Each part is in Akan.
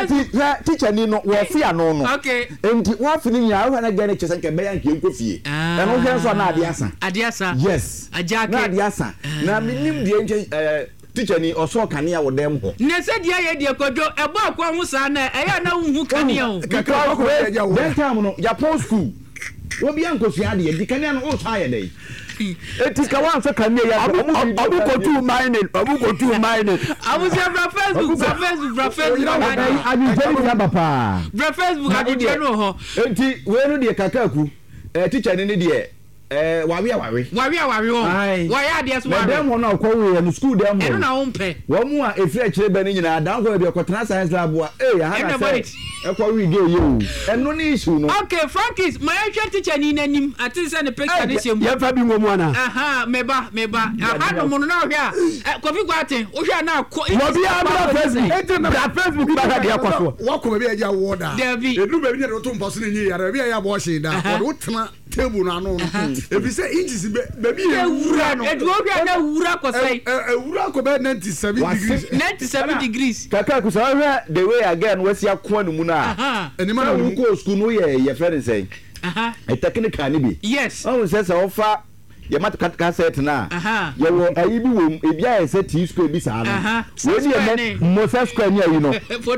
teacher ni no wo fi ano no okay enti wo afi ni nya wo na gane chese nke be ya nke enko fie e no hwe so na ade asa yes na ade asa na minim die nche teacher ni oso kanea wo dem ho ne se dia ye die kojo ebo akwa hu sa na eya na hu kanea o kakra ko e den time no Japan school obi ankosua ade di kanea no o sa ye dai etiska wan so kanea ya obu ko tu mining abu se bra Facebook abi jeri ya bapa bra Facebook adi je no ho enti we no de kakaku teacher ni de wawe o wa ya de so wa dem ho na ko we no school dem ho eno na wo mpe wo mu a efri akire ba ni nyina dan ko de kotena science lab a ya ha na say ekwo we dey you eno ni issue no okay Frankis my teacher ni nanim ati say ne picture ni shemu ya fa bi ngomu ana meba aha no mo no na hwe a kofi kwaten wo hwe na ko wo bi abra Facebook ba de akoso wo ko be ya wo da edu be bi ne to mposo ni yi ya be ya bo hye da wo tena table na no ebi say inches be bi e wura no edu hwe na wura ko sai wura ko be 97 degrees kaka ku sa hwe the way again wasi akwa no mu na enima na wo ko school no ye friend say e technical ni bi yes o say say ofa ye mat cassette na ye wo ayi bi wo e bia e say T square bi sa no we ni Moses square ni ayi no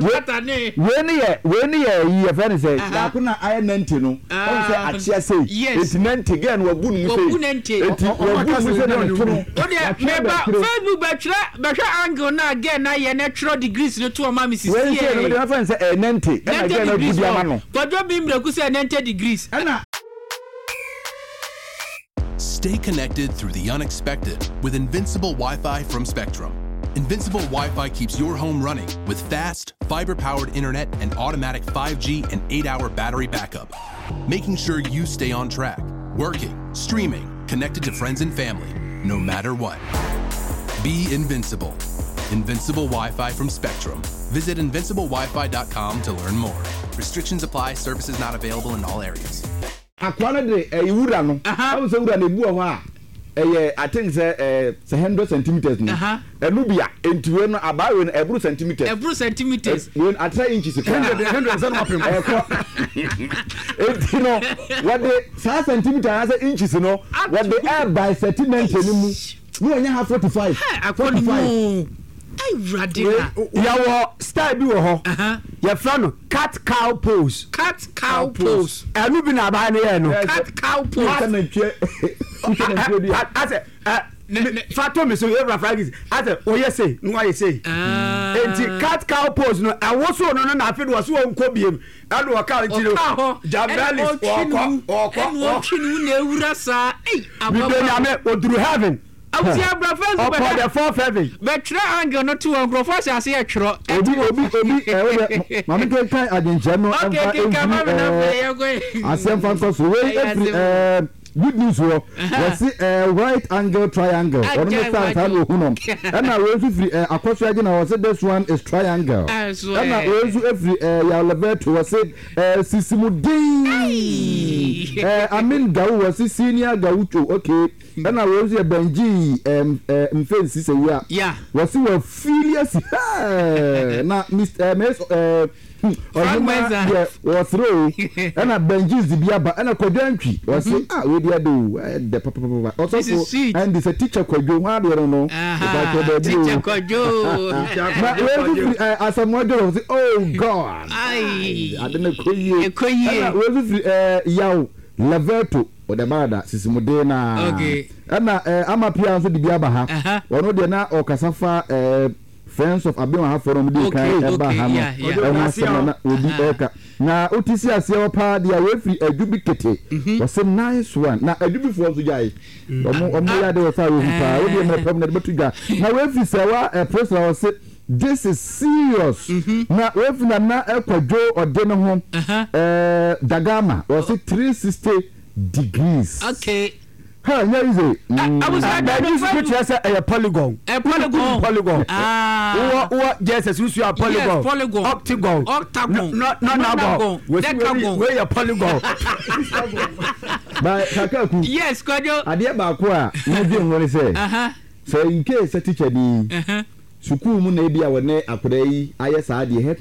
we ni ye friend say da ko na I 90 no o say achia say it's 90 again wo bu nu say enti wo bu nu say no o de meba Facebook be hwe angle na again na ye natural degrees no to o ma Mrs. we say no de friend say 90 and again na bu dia ma no kojo bi mre ku say 90 degrees ana. Stay connected through the unexpected with Invincible Wi-Fi from Spectrum. Invincible Wi-Fi keeps your home running with fast, fiber-powered internet and automatic 5G and 8-hour battery backup, making sure you stay on track, working, streaming, connected to friends and family, no matter what. Be invincible. Invincible Wi-Fi from Spectrum. Visit invinciblewifi.com to learn more. Restrictions apply. Services not available in all areas. Akwana de wura no am se wura na ebu ho a I think say 100 centimeters no enu bia entiwe no abawe no ebru centimeters when at 3 inches 100 no apem no what the centimeters as inches no what the air by centimeter ni mu no anya have 45 ai radina yawo style bi wo ho ya fra no cat cow pose enu bi na ba ne ye no cat cow pose kana twe ase fato me so every Friday ase oye say no aye say enti cat cow pose no awoso no na afi do so nko biem adu o ka ntiro jabelis o chinu na ewura sa ababa bi na me oduru heaven Auti abra Facebook be the 4 be try angle no to on professor ase e twro obi mama kan agenje no asem fan ko so we every good news wo see right angle triangle on the side and ohunom and now we free akoso age na we say this one is triangle and now we every ya level we say sisimudin I mean gawu we see senior gawucho okay and now we say benji mfensi say we we see we filius na Mr was row and a benjis the biaba and a kodantri was we dia do the papa also and this a teacher kojo ha do no teacher kojo as a model of oh god I don't koye we yaw level o de bada sisimude na okay and amapia so the biaba ha ono de na o kasafa friends of Abiwa forum dey kan eba ha no odi eka na otisi ase opa dia we free adubikete was a nice one na adubifo so jai omo ya de wasa we pa we dey me pam na betu ga na we free sewa president was say this is serious na we free na ekwadwo ode no ho dagama was 360 degrees okay hey, yeah, easy. I was like, a polygon. Polygon. What? Yes, you are polygon. Polygon. Octagon. No. Where your polygon? But Kakaku. Yes, Kojo. Adia Bakwa. No doing what he say. So in case a teacher, the Suku Munebia, when they are pray, I yes, I